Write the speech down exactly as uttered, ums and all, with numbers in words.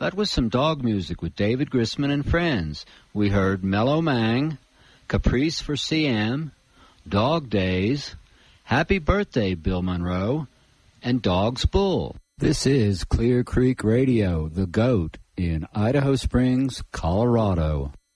That was some dog music with David Grisman and Friends. We heard Mellow Mang, Caprice for Siam, Dog Days, Happy Birthday, Bill Monroe, and Dog's Bull. This is Clear Creek Radio, the GOAT, in Idaho Springs, Colorado.